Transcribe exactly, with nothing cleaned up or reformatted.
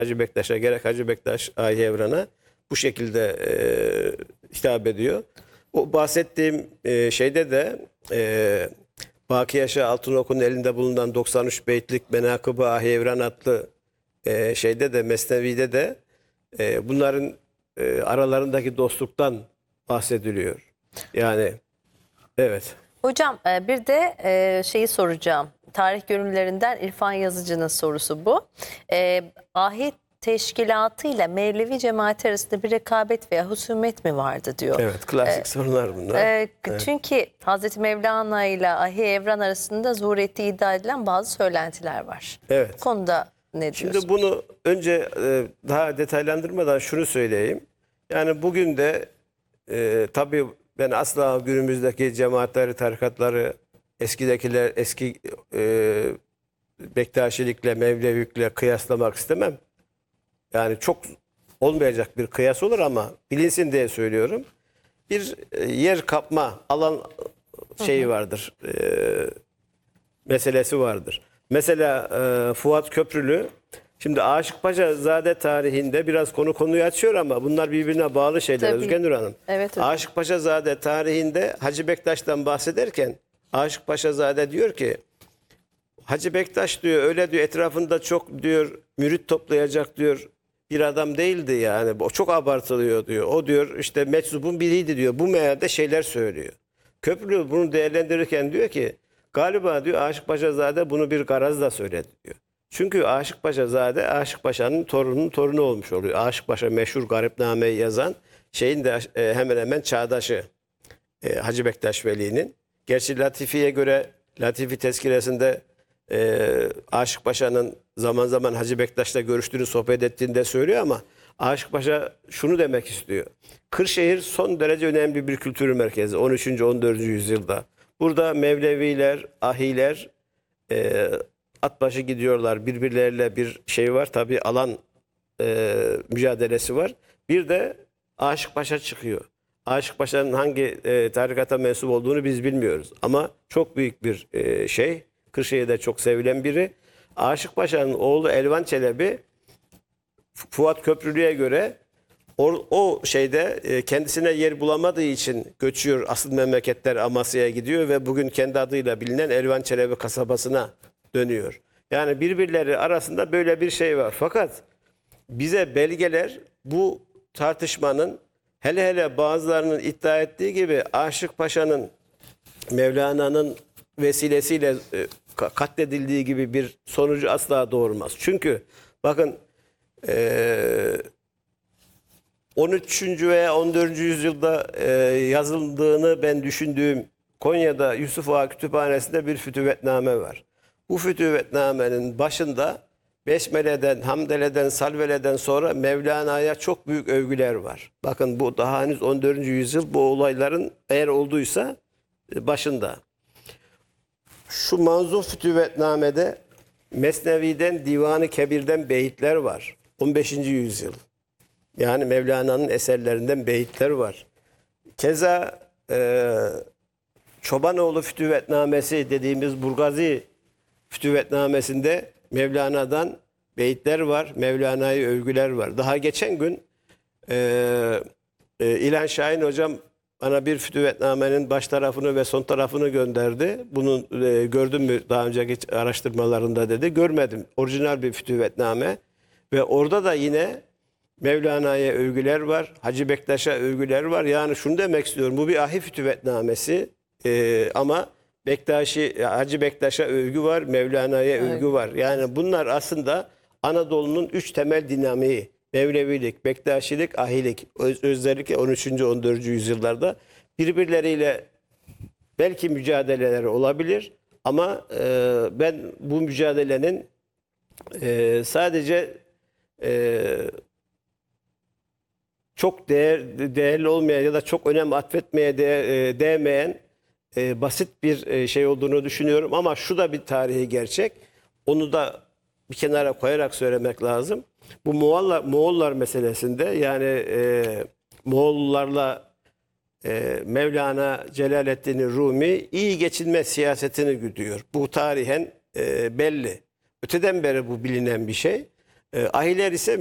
Hacı Bektaş'a gerek Hacı Bektaş Ahi Evran'a bu şekilde e, hitap ediyor. O bahsettiğim e, şeyde de e, Baki Yaşa Altınok'un elinde bulunan doksan üç beytlik Menakıb-ı Ahi Evran adlı e, şeyde de Mesnevi'de de e, bunların e, aralarındaki dostluktan bahsediliyor. Yani evet. Hocam e, bir de e, şeyi soracağım. Tarih gönüllerinden İrfan Yazıcı'nın sorusu bu. E, Ahit teşkilatı ile Mevlevi cemaati arasında bir rekabet veya husumet mi vardı diyor. Evet, klasik sorular bunlar. E, çünkü Hazreti Mevlana ile Ahi Evran arasında zuhur ettiği iddia edilen bazı söylentiler var. Evet. Bu konuda ne diyorsunuz? Şimdi bunu önce e, daha detaylandırmadan şunu söyleyeyim. Yani bugün de e, tabii ben asla günümüzdeki cemaatleri, tarikatları, eskidekiler, eski e, Bektaşilikle, Mevlevilikle kıyaslamak istemem. Yani çok olmayacak bir kıyas olur ama bilinsin diye söylüyorum. Bir e, yer kapma, alan şeyi vardır, e, meselesi vardır. Mesela e, Fuat Köprülü, şimdi Aşıkpaşazade tarihinde biraz konu konuyu açıyor ama bunlar birbirine bağlı şeyler Tabii. Özgen Nur Hanım. Evet hocam. Aşıkpaşazade tarihinde Hacı Bektaş'tan bahsederken Aşıkpaşazade diyor ki Hacı Bektaş diyor öyle diyor etrafında çok diyor mürit toplayacak diyor bir adam değildi yani. O çok abartılıyor diyor. O diyor işte meczubun biriydi diyor. Bu mealde şeyler söylüyor. Köprülü bunu değerlendirirken diyor ki galiba diyor Aşık Paşazade bunu bir garazla söyledi diyor. Çünkü Aşık Paşazade Aşık Paşa'nın torununun torunu olmuş oluyor. Aşık Paşa meşhur Garipname'yi yazan şeyin de e, hemen hemen çağdaşı e, Hacı Bektaş Veli'nin. Gerçi Latifi'ye göre Latifi tezkiresinde e, Aşık Paşa'nın zaman zaman Hacı Bektaş'la görüştüğünü, sohbet ettiğini de söylüyor ama Aşık Paşa şunu demek istiyor. Kırşehir son derece önemli bir kültür merkezi on üçüncü on dördüncü yüzyılda. Burada Mevleviler, Ahiler e, at başı gidiyorlar. Birbirleriyle bir şey var. Tabii alan e, mücadelesi var. Bir de Aşık Paşa çıkıyor. Aşık Paşa'nın hangi e, tarikata mensup olduğunu biz bilmiyoruz. Ama çok büyük bir e, şey. Kırşehir'de çok sevilen biri. Aşık Paşa'nın oğlu Elvan Çelebi Fuat Köprülü'ye göre o, o şeyde e, kendisine yer bulamadığı için göçüyor. Asıl memleketler Amasya'ya gidiyor ve bugün kendi adıyla bilinen Elvan Çelebi kasabasına dönüyor. Yani birbirleri arasında böyle bir şey var. Fakat bize belgeler bu tartışmanın hele hele bazılarının iddia ettiği gibi Aşık Paşa'nın Mevlana'nın vesilesiyle e, katledildiği gibi bir sonucu asla doğurmaz. Çünkü bakın e, on üçüncü veya on dördüncü yüzyılda e, yazıldığını ben düşündüğüm Konya'da Yusuf Ağa Kütüphanesi'nde bir fütüvetname var. Bu fütüvetnamenin başında Besmele'den, Hamdele'den, Salvele'den sonra Mevlana'ya çok büyük övgüler var. Bakın bu daha henüz on dördüncü yüzyıl bu olayların eğer olduysa başında. Şu manzum fütüvetnamede Mesnevi'den, Divan-ı Kebir'den beyitler var. on beşinci yüzyıl. Yani Mevlana'nın eserlerinden beyitler var. Keza e, Çobanoğlu Fütüvetnamesi dediğimiz Burgazi Fütüvetnamesi'nde Mevlana'dan beyitler var. Mevlana'yı övgüler var. Daha geçen gün e, e, İlhan Şahin hocam bana bir fütüvetnamenin baş tarafını ve son tarafını gönderdi. Bunu e, gördün mü daha önceki araştırmalarında dedi. Görmedim. Orijinal bir fütüvetname. Ve orada da yine Mevlana'ya övgüler var. Hacı Bektaş'a övgüler var. Yani şunu demek istiyorum. Bu bir ahi fütüvetnamesi e, ama Bektaşi, Hacı Bektaş'a övgü var. Mevlana'ya Evet. övgü var. Yani bunlar aslında Anadolu'nun üç temel dinamiği. Mevlevilik, Bektaşilik, Ahilik. Öz, özellikle on üçüncü on dördüncü yüzyıllarda birbirleriyle belki mücadeleleri olabilir. Ama e, ben bu mücadelenin e, sadece e, çok değer, değerli olmayan ya da çok önem atfetmeye de, e, değmeyen e, basit bir e, şey olduğunu düşünüyorum. Ama şu da bir tarihi gerçek. Onu da bir kenara koyarak söylemek lazım. Bu Moğollar, Moğollar meselesinde yani e, Moğollarla e, Mevlana Celaleddin Rumi iyi geçinme siyasetini güdüyor. Bu tarihen e, belli. Öteden beri bu bilinen bir şey. E, ahiler ise